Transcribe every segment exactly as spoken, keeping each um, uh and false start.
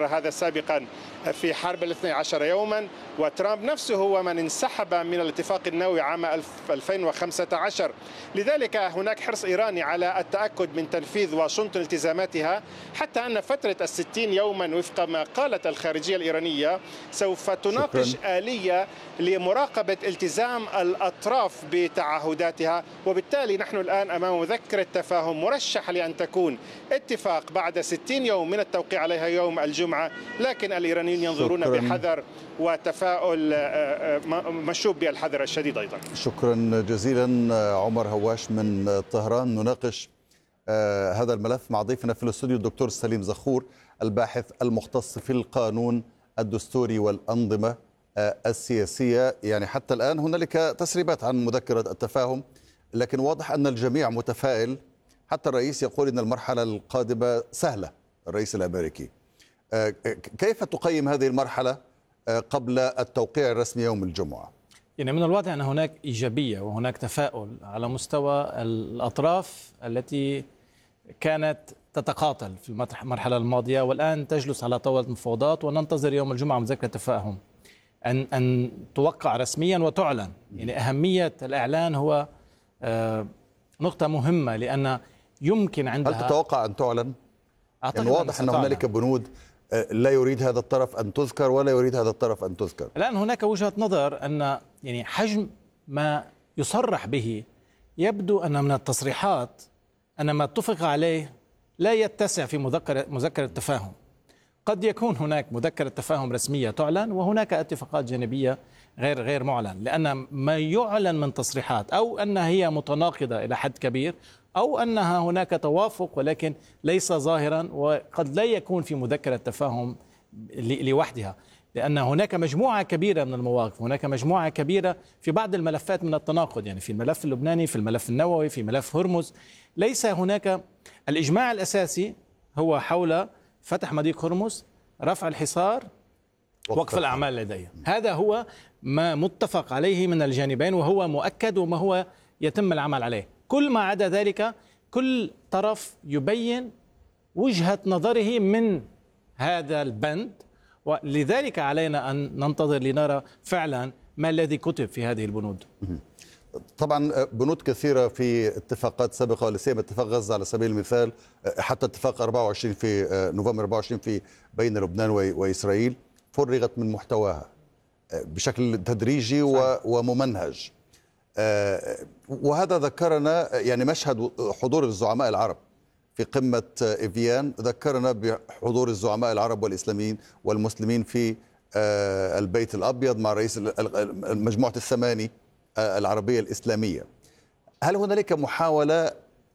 قرر هذا سابقا في حرب الاثني عشر يوما، وترامب نفسه هو من انسحب من الاتفاق النووي عام ألفين وخمسة عشر. لذلك هناك حرص إيراني على التأكد من تنفيذ واشنطن التزاماتها، حتى أن فترة الستين يوما وفق ما قالت الخارجية الإيرانية سوف تناقش شكرا. آلية لمراقبة التزام الأطراف بتعهداتها. وبالتالي نحن الآن أمام مذكرة تفاهم مرشح لأن تكون اتفاق بعد ستين يوم من التوقيع عليها يوم الجمعة، لكن الإيرانيين ينظرون شكرا. بحذر وتفاؤل مشوب بالحذر الشديد أيضا. شكرا جزيلا عمر هواش من طهران. نناقش هذا الملف مع ضيفنا في الاستوديو الدكتور سليم زخور، الباحث المختص في القانون الدستوري والأنظمة السياسية. يعني حتى الآن هنالك تسريبات عن مذكرة التفاهم، لكن واضح أن الجميع متفائل. حتى الرئيس يقول أن المرحلة القادمة سهلة، الرئيس الأمريكي. كيف تقيم هذه المرحلة قبل التوقيع الرسمي يوم الجمعة؟ يعني من الواضح أن هناك إيجابية وهناك تفاؤل على مستوى الأطراف التي كانت تتقاتل في المرحلة الماضية والآن تجلس على طاولة مفاوضات، وننتظر يوم الجمعة مذكرة تفاهم أن أن توقع رسميا وتعلن. يعني أهمية الإعلان هو نقطة مهمة، لأن يمكن عندها. هل تتوقع أن تعلن؟ يعني واضح أن هنالك بنود لا يريد هذا الطرف أن تذكر ولا يريد هذا الطرف أن تذكر. الآن هناك وجهة نظر أن يعني حجم ما يصرح به يبدو أن من التصريحات أن ما اتفق عليه لا يتسع في مذكرة مذكرة التفاهم. قد يكون هناك مذكرة تفاهم رسمية تعلن وهناك اتفاقات جانبية غير غير معلن، لأن ما يعلن من تصريحات أو أنها هي متناقضة إلى حد كبير أو أنها هناك توافق ولكن ليس ظاهرا، وقد لا يكون في مذكرة تفاهم لوحدها، لأن هناك مجموعة كبيرة من المواقف، هناك مجموعة كبيرة في بعض الملفات من التناقض. يعني في الملف اللبناني، في الملف النووي، في ملف هرمز، ليس هناك الإجماع الأساسي هو حول فتح مضيق هرمز، رفع الحصار، وقف الأعمال لديه. هذا هو ما متفق عليه من الجانبين وهو مؤكد وما هو يتم العمل عليه. كل ما عدا ذلك كل طرف يبين وجهة نظره من هذا البند، ولذلك علينا أن ننتظر لنرى فعلا ما الذي كتب في هذه البنود. طبعا بنود كثيرة في اتفاقات سابقة، ولا سيما اتفاق غزة على سبيل المثال، حتى اتفاق أربعة وعشرين في نوفمبر أربعة وعشرين في بين لبنان وإسرائيل فرغت من محتواها بشكل تدريجي وممنهج. وهذا ذكرنا يعني مشهد حضور الزعماء العرب في قمة إيفيان، ذكرنا بحضور الزعماء العرب والإسلاميين والمسلمين في البيت الأبيض مع رئيس مجموعة الثماني العربية الإسلامية. هل هنالك محاولة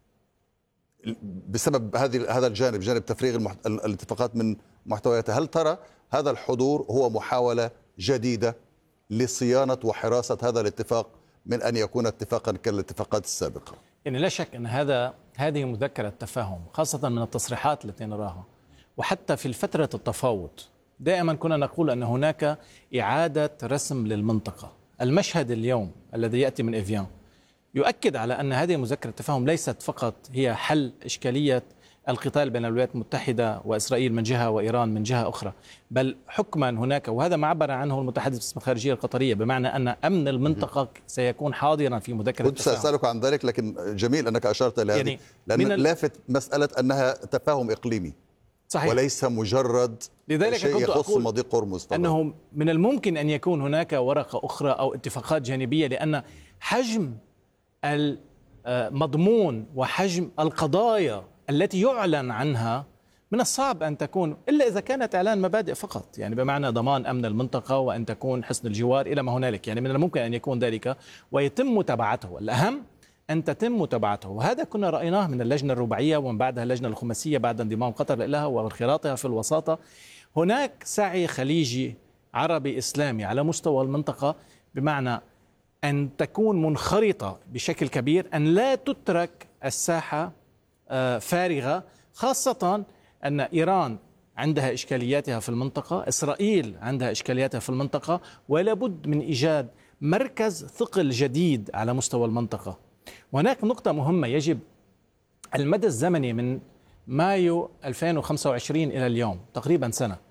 بسبب هذه هذا الجانب، جانب تفريغ المحت... الاتفاقات من محتوياتها، هل ترى هذا الحضور هو محاولة جديدة لصيانة وحراسة هذا الاتفاق من أن يكون اتفاقا كالاتفاقات السابقة؟ يعني لا شك أن هذا هذه مذكرة تفاهم، خاصة من التصريحات التي نراها، وحتى في الفترة التفاوض دائما كنا نقول أن هناك إعادة رسم للمنطقة. المشهد اليوم الذي يأتي من إيفيان يؤكد على أن هذه مذكرة التفاهم ليست فقط هي حل إشكالية القتال بين الولايات المتحدة وإسرائيل من جهة وإيران من جهة أخرى، بل حكما هناك، وهذا ما عبر عنه المتحدث باسم الخارجية القطرية، بمعنى أن أمن المنطقة سيكون حاضرا في مذكرة كنت التفاهم. كنت سأسألك عن ذلك، لكن جميل أنك أشرت إلى هذه، يعني لأن لافت مسألة أنها تفاهم إقليمي صحيح، وليس مجرد لذلك شيء كنت يخص مضيق هرمز. أنه من الممكن أن يكون هناك ورقة أخرى أو اتفاقات جانبية، لأن حجم المضمون وحجم القضايا التي يعلن عنها من الصعب أن تكون إلا إذا كانت إعلان مبادئ فقط، يعني بمعنى ضمان أمن المنطقة وأن تكون حسن الجوار إلى ما هنالك. يعني من الممكن أن يكون ذلك ويتم متابعته، الأهم أن تتم متابعته، وهذا كنا رأيناه من اللجنة الرباعية ومن بعدها اللجنة الخماسية بعد انضمام قطر لها وانخراطها في الوساطة. هناك سعي خليجي عربي إسلامي على مستوى المنطقة، بمعنى أن تكون منخرطة بشكل كبير، أن لا تترك الساحة فارغة، خاصة أن إيران عندها إشكالياتها في المنطقة، إسرائيل عندها إشكالياتها في المنطقة، ولا بد من إيجاد مركز ثقل جديد على مستوى المنطقة. وهناك نقطة مهمة، يجب المدى الزمني من مايو ألفين وخمسة وعشرين إلى اليوم تقريبا سنة،